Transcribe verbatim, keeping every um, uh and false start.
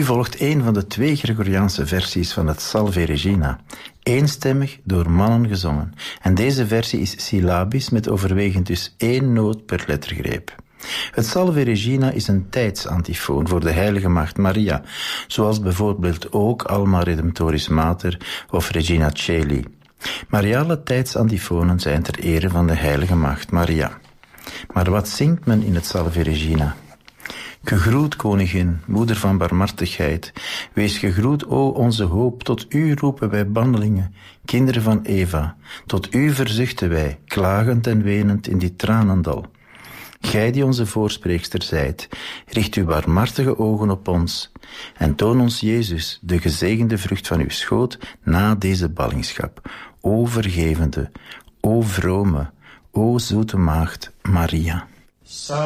Nu volgt een van de twee Gregoriaanse versies van het Salve Regina, eenstemmig door mannen gezongen. En deze versie is syllabisch met overwegend dus één noot per lettergreep. Het Salve Regina is een tijdsantifoon voor de heilige maagd Maria, zoals bijvoorbeeld ook Alma Redemptoris Mater of Regina Caeli. Mariale tijdsantifonen zijn ter ere van de heilige maagd Maria. Maar wat zingt men in het Salve Regina? Gegroet, koningin, moeder van barmhartigheid. Wees gegroet, o onze hoop. Tot u roepen wij bandelingen, kinderen van Eva. Tot u verzuchten wij, klagend en wenend in dit tranendal. Gij die onze voorspreekster zijt, richt uw barmhartige ogen op ons en toon ons Jezus, de gezegende vrucht van uw schoot, na deze ballingschap. O vergevende, o vrome, o zoete maagd Maria.